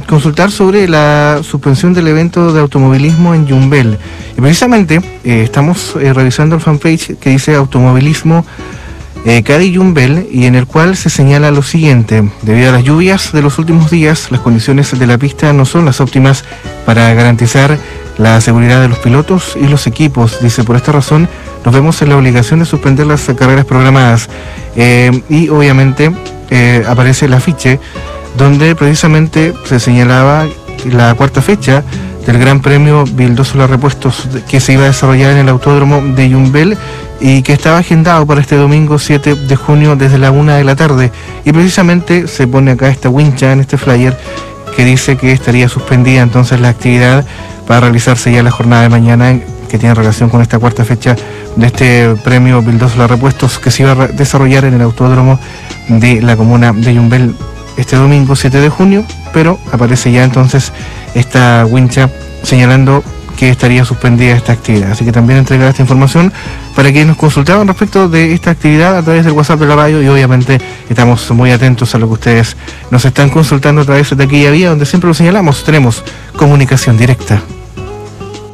consultar sobre la suspensión del evento de automovilismo en Yumbel. Y precisamente estamos revisando el fanpage que dice automovilismo CADI Yumbel, y en el cual se señala lo siguiente: debido a las lluvias de los últimos días, las condiciones de la pista no son las óptimas para garantizar la seguridad de los pilotos y los equipos. Dice, por esta razón nos vemos en la obligación de suspender las carreras programadas. Y obviamente aparece el afiche donde precisamente se señalaba la cuarta fecha del Gran Premio Vildósola Repuestos, que se iba a desarrollar en el Autódromo de Yumbel y que estaba agendado para este domingo 7 de junio desde la 1 de la tarde. Y precisamente se pone acá esta wincha en este flyer que dice que estaría suspendida entonces la actividad para realizarse ya la jornada de mañana, que tiene relación con esta cuarta fecha de este premio Vildósola Repuestos, que se iba a desarrollar en el Autódromo de la comuna de Yumbel este domingo 7 de junio, pero aparece ya entonces esta wincha señalando que estaría suspendida esta actividad. Así que también entregar esta información para quienes nos consultaban respecto de esta actividad a través del WhatsApp de la radio, y obviamente estamos muy atentos a lo que ustedes nos están consultando a través de Aquella Vía, donde siempre lo señalamos, tenemos comunicación directa.